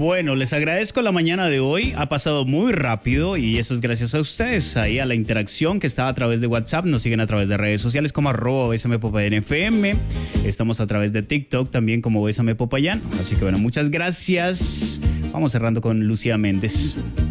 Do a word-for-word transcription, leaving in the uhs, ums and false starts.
Bueno, les agradezco la mañana de hoy. Ha pasado muy rápido y eso es gracias a ustedes, ahí a la interacción que está a través de WhatsApp. Nos siguen a través de redes sociales como arroba Bésame Popayán F M. Estamos a través de TikTok también como Bésame Popayán. Así que bueno, muchas gracias. Vamos cerrando con Lucía Méndez.